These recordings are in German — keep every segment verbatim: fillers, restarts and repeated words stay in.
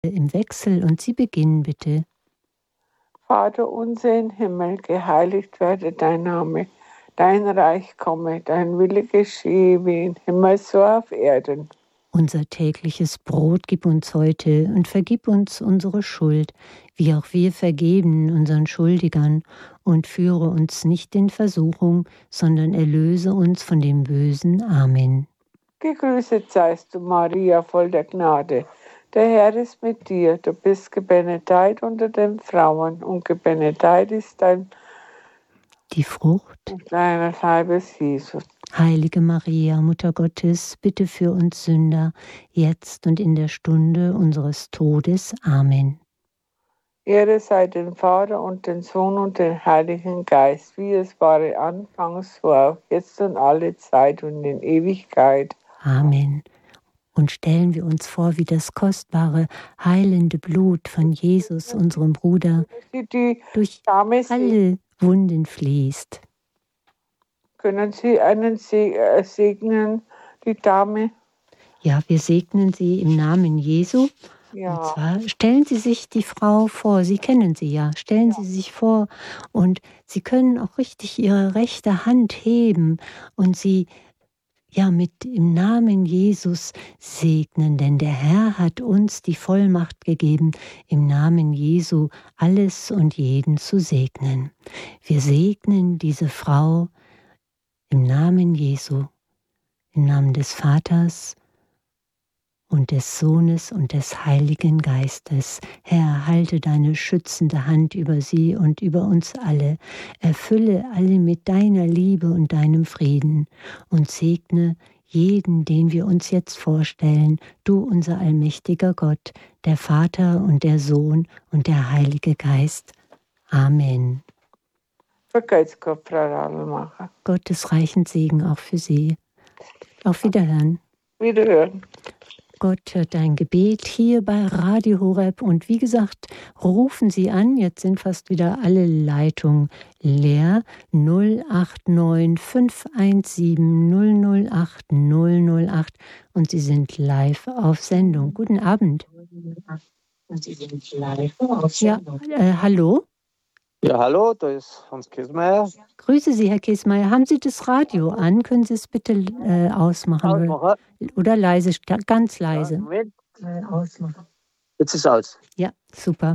im Wechsel und Sie beginnen bitte. Vater unser im Himmel, geheiligt werde dein Name, dein Reich komme, dein Wille geschehe wie im Himmel so auf Erden. Unser tägliches Brot gib uns heute und vergib uns unsere Schuld, wie auch wir vergeben unseren Schuldigern, und führe uns nicht in Versuchung, sondern erlöse uns von dem Bösen. Amen. Gegrüßet seist du, Maria, voll der Gnade. Der Herr ist mit dir, du bist gebenedeit unter den Frauen, und gebenedeit ist dein Die Frucht deines Leibes, Jesus. Heilige Maria, Mutter Gottes, bitte für uns Sünder, jetzt und in der Stunde unseres Todes. Amen. Ehre sei dem Vater und dem Sohn und dem Heiligen Geist, wie es war anfangs, so auch jetzt und alle Zeit und in Ewigkeit. Amen. Und stellen wir uns vor, wie das kostbare, heilende Blut von Jesus, unserem Bruder, Die durch Dame alle Wunden fließt. Können Sie einen Se- äh, segnen, die Dame? Ja, wir segnen sie im Namen Jesu. Ja. Und zwar stellen Sie sich die Frau vor, Sie kennen sie ja, stellen Ja. Sie sich vor und Sie können auch richtig Ihre rechte Hand heben und sie ja mit im Namen Jesus segnen, denn der Herr hat uns die Vollmacht gegeben, im Namen Jesu alles und jeden zu segnen. Wir segnen diese Frau im Namen Jesu, im Namen des Vaters und des Sohnes und des Heiligen Geistes. Herr, halte deine schützende Hand über sie und über uns alle. Erfülle alle mit deiner Liebe und deinem Frieden und segne jeden, den wir uns jetzt vorstellen, du unser allmächtiger Gott, der Vater und der Sohn und der Heilige Geist. Amen. Vergelt's Gott, Frau Radlmacher. Gottes reichen Segen auch für Sie. Auf Wiederhören. Wiederhören. Gott hört dein Gebet hier bei Radio Horeb. Und wie gesagt, rufen Sie an. Jetzt sind fast wieder alle Leitungen leer. null acht neun fünf eins sieben null null acht null null acht. Und Sie sind live auf Sendung. Guten Abend. Und Sie sind live auf Sendung. Ja, äh, hallo? Ja, hallo, da ist Hans Kiesmeier. Grüße Sie, Herr Kiesmeier. Haben Sie das Radio an? Können Sie es bitte äh, ausmachen? Ausmachen. Oder, oder leise, ganz leise. Ja, Moment. Äh, ausmachen. Jetzt ist es aus. Ja, super.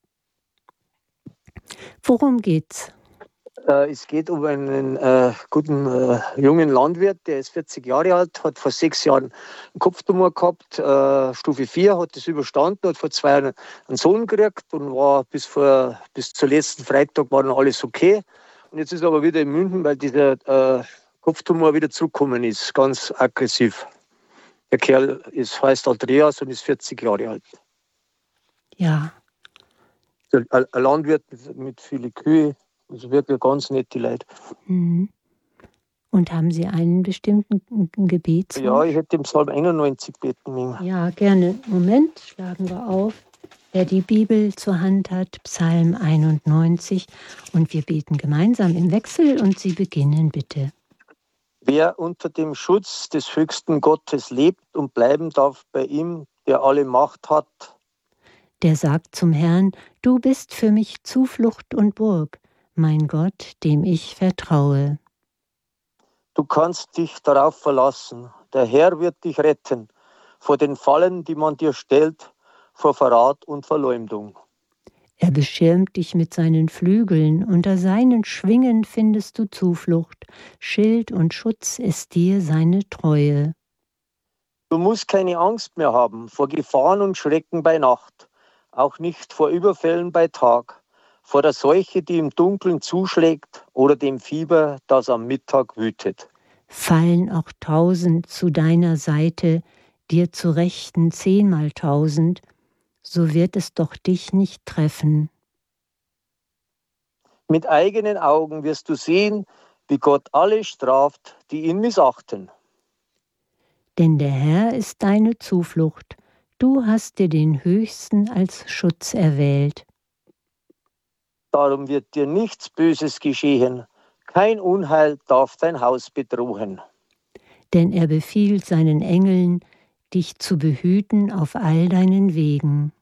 Worum geht's? Äh, es geht um einen äh, guten äh, jungen Landwirt, der ist vierzig Jahre alt, hat vor sechs Jahren einen Kopftumor gehabt, äh, Stufe vier, hat das überstanden, hat vor zwei Jahren einen Sohn gekriegt und war bis, vor, bis zur letzten Freitag war dann alles okay. Und jetzt ist er aber wieder in München, weil dieser äh, Kopftumor wieder zurückgekommen ist, ganz aggressiv. Der Kerl ist, heißt Andreas und ist vierzig Jahre alt. Ja. Ein, ein Landwirt mit, mit vielen Kühe. Also wirklich ganz nette Leute. Mhm. Und haben Sie einen bestimmten Gebetswunsch? Ja, ich hätte im Psalm einundneunzig beten mögen. Ja, gerne. Moment, schlagen wir auf. Wer die Bibel zur Hand hat, Psalm einundneunzig. Und wir beten gemeinsam im Wechsel und Sie beginnen bitte. Wer unter dem Schutz des höchsten Gottes lebt und bleiben darf bei ihm, der alle Macht hat, der sagt zum Herrn, du bist für mich Zuflucht und Burg, mein Gott, dem ich vertraue. Du kannst dich darauf verlassen, der Herr wird dich retten, vor den Fallen, die man dir stellt, vor Verrat und Verleumdung. Er beschirmt dich mit seinen Flügeln, unter seinen Schwingen findest du Zuflucht, Schild und Schutz ist dir seine Treue. Du musst keine Angst mehr haben vor Gefahren und Schrecken bei Nacht, auch nicht vor Überfällen bei Tag, vor der Seuche, die im Dunkeln zuschlägt, oder dem Fieber, das am Mittag wütet. Fallen auch tausend zu deiner Seite, dir zu Rechten zehnmal tausend, so wird es doch dich nicht treffen. Mit eigenen Augen wirst du sehen, wie Gott alle straft, die ihn missachten. Denn der Herr ist deine Zuflucht, du hast dir den Höchsten als Schutz erwählt. Darum wird dir nichts Böses geschehen, kein Unheil darf dein Haus bedrohen. Denn er befiehlt seinen Engeln, dich zu behüten auf all deinen Wegen.